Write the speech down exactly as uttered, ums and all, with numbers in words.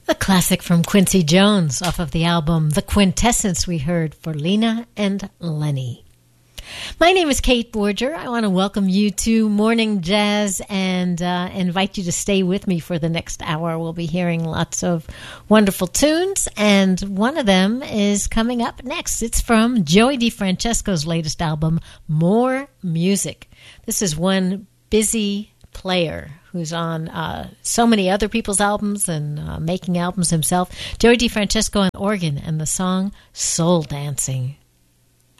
A classic from Quincy Jones off of the album The Quintessence we heard for Lena and Lenny. My name is Kate Borger. I want to welcome you to Morning Jazz and uh, invite you to stay with me for the next hour. We'll be hearing lots of wonderful tunes, and one of them is coming up next. It's from Joey DeFrancesco's latest album, More Music. This is one busy player who's on uh, so many other people's albums and uh, making albums himself. Joey DeFrancesco on organ and the song Soul Dancing.